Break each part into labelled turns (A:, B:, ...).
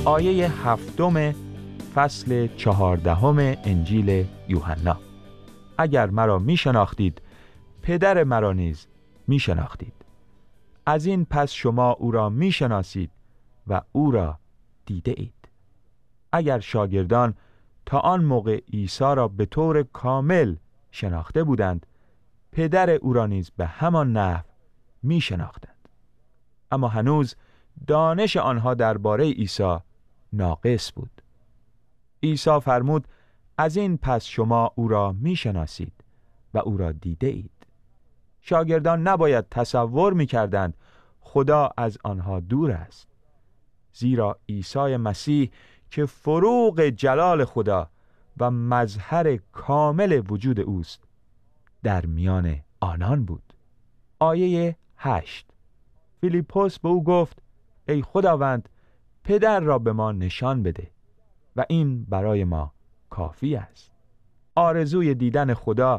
A: آیه 7 فصل 14 انجیل یوحنا. اگر مرا می شناختید پدر مرا نیز می شناختید. از این پس شما او را می شناسید و او را دیده اید. اگر شاگردان تا آن موقع عیسی را به طور کامل شناخته بودند، پدر او را نیز به همان نحو می شناختند. اما هنوز دانش آنها درباره عیسی ناقص بود. عیسی فرمود از این پس شما او را می شناسید و او را دیده اید. شاگردان نباید تصور می کردند خدا از آنها دور است، زیرا عیسی مسیح که فروغ جلال خدا و مظهر کامل وجود اوست در میان آنان بود. آیه 8. فیلیپوس به او گفت ای خداوند، پدر را به ما نشان بده و این برای ما کافی است. آرزوی دیدن خدا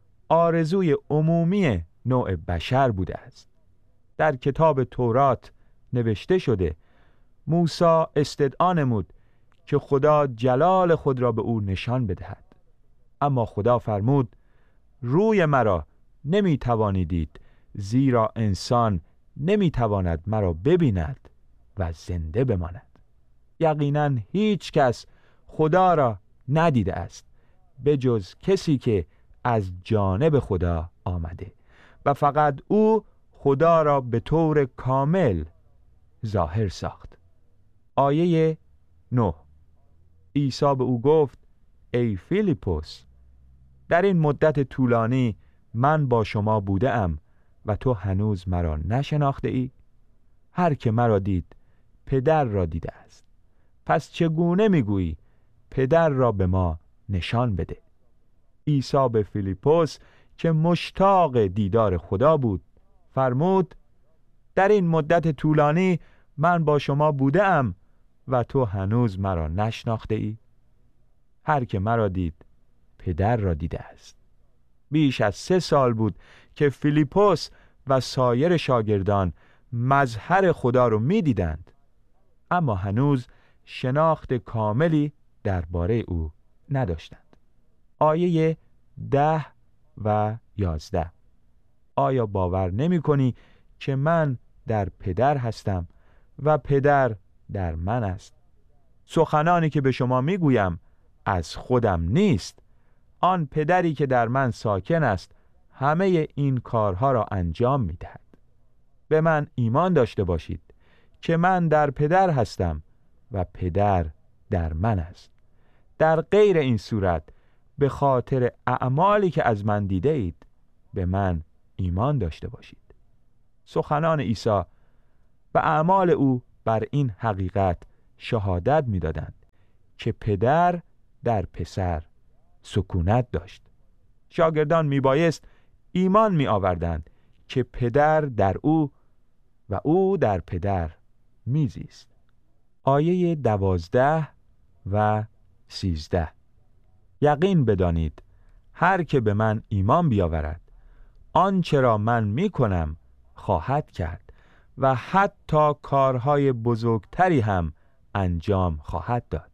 A: آرزوی عمومی نوع بشر بوده است. در کتاب تورات نوشته شده موسی استدعا نمود که خدا جلال خود را به او نشان بدهد، اما خدا فرمود روی مرا نمی توانید دید، زیرا انسان نمی تواند مرا ببیند و زنده بماند. یقینا هیچ کس خدا را ندیده است به جز کسی که از جانب خدا آمده و فقط او خدا را به طور کامل ظاهر ساخت. آیه 9. عیسی به او گفت ای فیلیپوس، در این مدت طولانی من با شما بوده ام و تو هنوز مرا نشناخته ای؟ هر که مرا دید پدر را دیده است. پس چگونه میگویی پدر را به ما نشان بده؟ عیسی به فیلیپوس که مشتاق دیدار خدا بود فرمود در این مدت طولانی من با شما بوده ام و تو هنوز مرا نشناخته ای؟ هر که مرا دید پدر را دیده است. بیش از 3 سال بود که فیلیپوس و سایر شاگردان مظهر خدا رو می دیدند، اما هنوز شناخت کاملی درباره او نداشتند. آیه 10 و 11. آیا باور نمی کنی که من در پدر هستم و پدر در من است؟ سخنانی که به شما می گویم از خودم نیست، آن پدری که در من ساکن است همه این کارها را انجام می دهد. به من ایمان داشته باشید که من در پدر هستم و پدر در من است. در غیر این صورت به خاطر اعمالی که از من دیده اید به من ایمان داشته باشید. سخنان عیسی و اعمال او بر این حقیقت شهادت می دادند که پدر در پسر سکونت داشت. شاگردان می بایست ایمان می آوردند که پدر در او و او در پدر می زیست. آیه 12 و 13. یقین بدانید هر که به من ایمان بیاورد آنچه را من می کنم خواهد کرد و حتی کارهای بزرگتری هم انجام خواهد داد،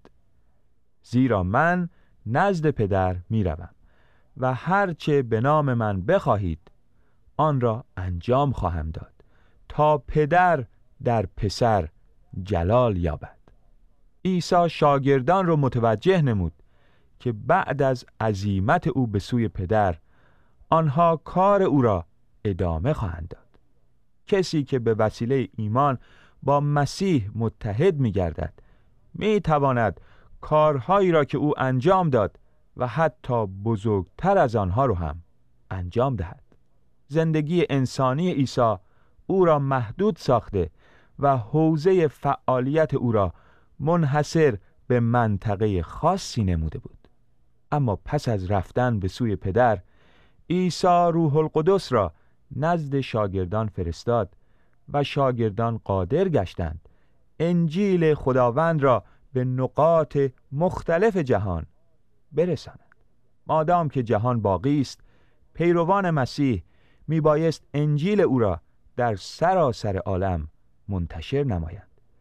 A: زیرا من نزد پدر می روم و هرچه به نام من بخواهید آن را انجام خواهم داد تا پدر در پسر جلال یابد. عیسی شاگردان را متوجه نمود که بعد از عزیمت او به سوی پدر آنها کار او را ادامه خواهند داد. کسی که به وسیله ایمان با مسیح متحد می گردد می تواند کارهایی را که او انجام داد و حتی بزرگتر از آنها رو هم انجام دهد. زندگی انسانی عیسی او را محدود ساخته و حوزه فعالیت او را منحصر به منطقه خاصی نموده بود. اما پس از رفتن به سوی پدر، عیسی روح القدس را نزد شاگردان فرستاد و شاگردان قادر گشتند انجیل خداوند را به نقاط مختلف جهان برسانند. مادام که جهان باقی است، پیروان مسیح می بایست انجیل او را در سراسر عالم منتشر نمایند.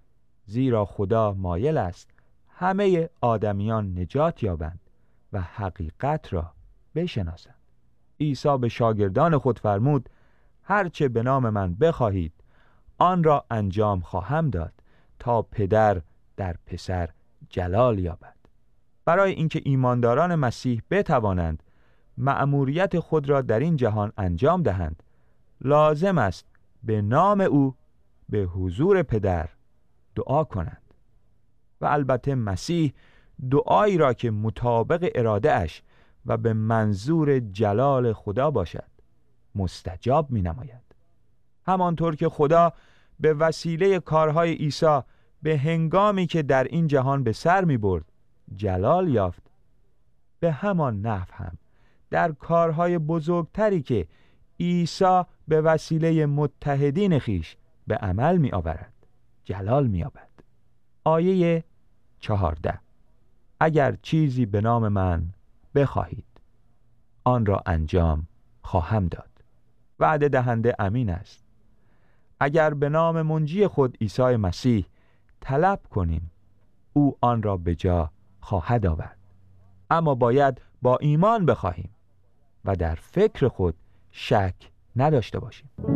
A: زیرا خدا مایل است همه آدمیان نجات یابند و حقیقت را بشناسند. عیسی به شاگردان خود فرمود هر چه به نام من بخواهید آن را انجام خواهم داد تا پدر در پسر جلال یابد. برای اینکه ایمانداران مسیح بتوانند مأموریت خود را در این جهان انجام دهند، لازم است به نام او به حضور پدر دعا کنند و البته مسیح دعایی را که مطابق اراده اش و به منظور جلال خدا باشد مستجاب می نماید. همانطور که خدا به وسیله کارهای عیسی به هنگامی که در این جهان به سر می برد جلال یافت، به همان نحو هم در کارهای بزرگتری که عیسی به وسیله متحدین خیش به عمل می آورد جلال می یابد. آیه 14: اگر چیزی به نام من بخواهید آن را انجام خواهم داد. وعده دهنده امین است. اگر به نام منجی خود عیسی مسیح طلب کنیم او آن را به جا خواهد آورد، اما باید با ایمان بخواهیم و در فکر خود شک نداشته باشیم.